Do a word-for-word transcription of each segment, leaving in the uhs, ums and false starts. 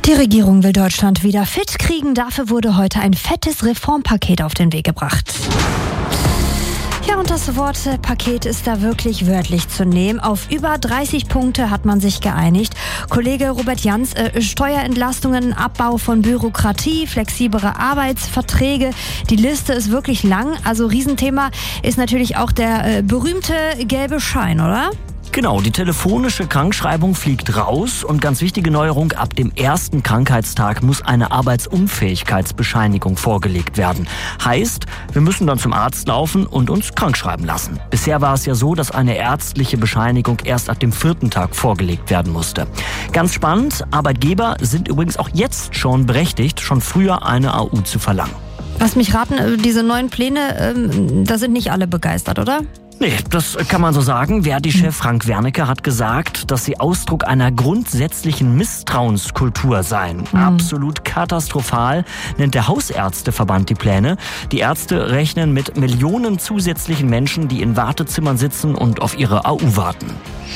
Die Regierung will Deutschland wieder fit kriegen. Dafür wurde heute ein fettes Reformpaket auf den Weg gebracht. Ja, und das Wort Paket ist da wirklich wörtlich zu nehmen. Auf über dreißig Punkte hat man sich geeinigt. Kollege Robert Jans, äh, Steuerentlastungen, Abbau von Bürokratie, flexiblere Arbeitsverträge. Die Liste ist wirklich lang. Also Riesenthema ist natürlich auch der äh, berühmte gelbe Schein, oder? Genau, die telefonische Krankschreibung fliegt raus und ganz wichtige Neuerung, ab dem ersten Krankheitstag muss eine Arbeitsunfähigkeitsbescheinigung vorgelegt werden. Heißt, wir müssen dann zum Arzt laufen und uns krankschreiben lassen. Bisher war es ja so, dass eine ärztliche Bescheinigung erst ab dem vierten Tag vorgelegt werden musste. Ganz spannend, Arbeitgeber sind übrigens auch jetzt schon berechtigt, schon früher eine A U zu verlangen. Lass mich raten, diese neuen Pläne, ähm, da sind nicht alle begeistert, oder? Nee, das kann man so sagen. Verdi-Chef Frank Wernicke hat gesagt, dass sie Ausdruck einer grundsätzlichen Misstrauenskultur seien. Mhm. Absolut katastrophal nennt der Hausärzteverband die Pläne. Die Ärzte rechnen mit Millionen zusätzlichen Menschen, die in Wartezimmern sitzen und auf ihre A U warten.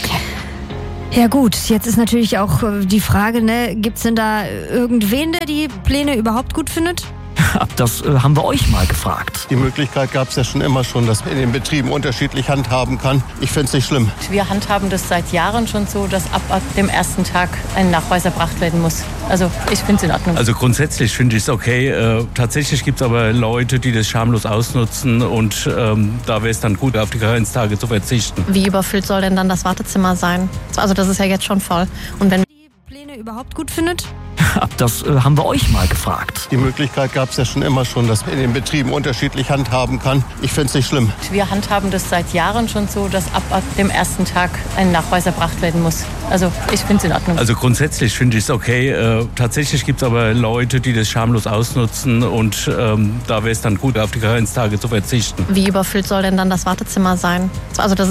Ja gut, jetzt ist natürlich auch die Frage, ne, gibt's denn da irgendwen, der die Pläne überhaupt gut findet? Das äh, haben wir euch mal gefragt. Die Möglichkeit gab es ja schon immer schon, dass man in den Betrieben unterschiedlich handhaben kann. Ich finde es nicht schlimm. Wir handhaben das seit Jahren schon so, dass ab, ab dem ersten Tag ein Nachweis erbracht werden muss. Also ich finde es in Ordnung. Also grundsätzlich finde ich es okay. Äh, tatsächlich gibt es aber Leute, die das schamlos ausnutzen und ähm, da wäre es dann gut, auf die Karenztage zu verzichten. Wie überfüllt soll denn dann das Wartezimmer sein? Also das ist ja jetzt schon voll. Und wenn die Pläne überhaupt gut findet? Das äh, haben wir euch mal gefragt. Die Möglichkeit gab es ja schon immer schon, dass man in den Betrieben unterschiedlich handhaben kann. Ich finde es nicht schlimm. Wir handhaben das seit Jahren schon so, dass ab, ab dem ersten Tag ein Nachweis erbracht werden muss. Also ich finde es in Ordnung. Also grundsätzlich finde ich es okay. Äh, tatsächlich gibt es aber Leute, die das schamlos ausnutzen und ähm, da wäre es dann gut, auf die Karenztage zu verzichten. Wie überfüllt soll denn dann das Wartezimmer sein? Also das